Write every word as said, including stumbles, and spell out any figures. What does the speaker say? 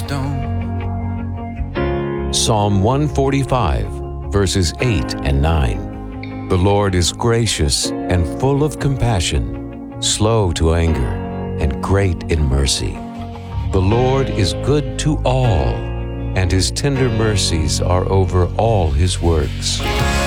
stone. Psalm one forty-five, verses eight and nine. The Lord is gracious and full of compassion, slow to anger, and great in mercy. The Lord is good to all, and his tender mercies are over all his works.